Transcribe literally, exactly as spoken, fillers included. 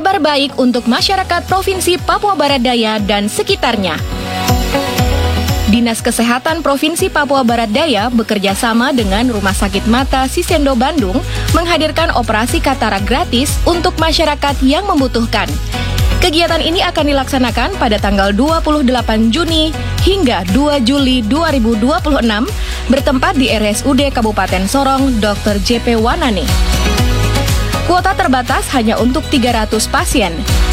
Kabar baik untuk masyarakat Provinsi Papua Barat Daya dan sekitarnya. Dinas Kesehatan Provinsi Papua Barat Daya bekerja sama dengan Rumah Sakit Mata Sisendo Bandung menghadirkan operasi katarak gratis untuk masyarakat yang membutuhkan. Kegiatan ini akan dilaksanakan pada tanggal dua puluh delapan Juni hingga dua Juli dua ribu dua puluh enam bertempat di R S U D Kabupaten Sorong Dokter J P Wanani. Kuota terbatas hanya untuk tiga ratus pasien.